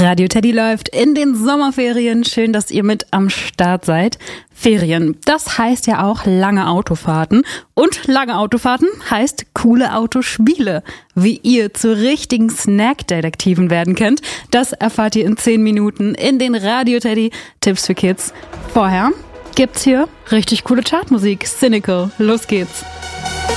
Radio Teddy läuft in den Sommerferien. Schön, dass ihr mit am Start seid. Ferien, das heißt ja auch lange Autofahrten. Und lange Autofahrten heißt coole Autospiele. Wie ihr zu richtigen Snack-Detektiven werden könnt, das erfahrt ihr in 10 Minuten in den Radio Teddy Tipps für Kids. Vorher gibt's hier richtig coole Chartmusik. Cynical, los geht's.